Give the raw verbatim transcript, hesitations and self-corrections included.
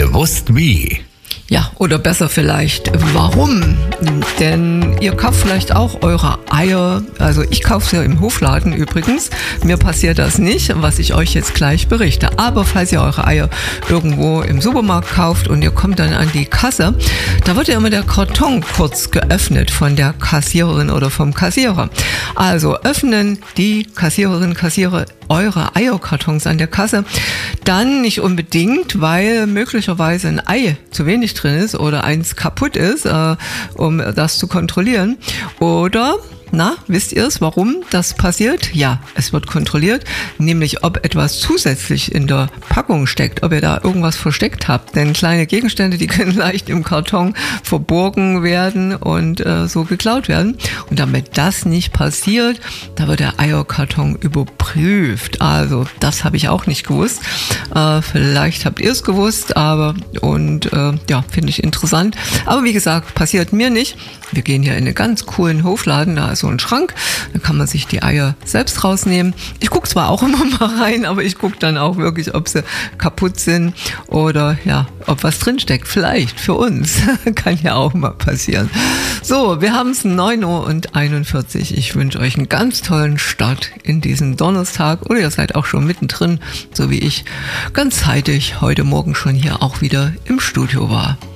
gewusst wie? Ja, oder besser vielleicht, warum? Denn ihr kauft vielleicht auch eure Eier, also ich kaufe sie ja im Hofladen übrigens, mir passiert das nicht, was ich euch jetzt gleich berichte. Aber falls ihr eure Eier irgendwo im Supermarkt kauft und ihr kommt dann an die Kasse, da wird ja immer der Karton kurz geöffnet von der Kassiererin oder vom Kassierer. Also öffnen die Kassiererin, Kassierer eure Eierkartons an der Kasse, dann nicht unbedingt, weil möglicherweise ein Ei zu wenig drin ist oder eins kaputt ist, äh, um das zu kontrollieren. Oder, na, wisst ihr es, warum das passiert? Ja, es wird kontrolliert, nämlich ob etwas zusätzlich in der Packung steckt, ob ihr da irgendwas versteckt habt. Denn kleine Gegenstände, die können leicht im Karton verborgen werden und äh, so geklaut werden. Und damit das nicht passiert, da wird der Eierkarton überprüft. Also das habe ich auch nicht gewusst. Äh, vielleicht habt ihr es gewusst, aber und äh, ja, finde ich interessant. Aber wie gesagt, passiert mir nicht. Wir gehen hier in einen ganz coolen Hofladen, da ist so ein Schrank, da kann man sich die Eier selbst rausnehmen. Ich gucke zwar auch immer mal rein, aber ich gucke dann auch wirklich, ob sie kaputt sind oder ja, ob was drinsteckt. Vielleicht für uns. Kann ja auch mal passieren. So, wir haben es neun Uhr einundvierzig. Ich wünsche euch einen ganz tollen Start in diesen Donnerstag oder ihr seid auch schon mittendrin, so wie ich ganz zeitig heute Morgen schon hier auch wieder im Studio war.